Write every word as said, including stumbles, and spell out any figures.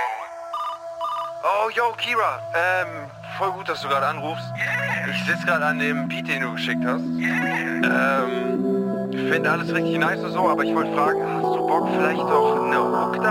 Oh, yo, Kira. Ähm, voll gut, dass du gerade anrufst. Ich sitze gerade an dem Beat, den du geschickt hast. Ähm, ich finde alles richtig nice und so, aber ich wollte fragen, hast du Bock, vielleicht doch eine Hook da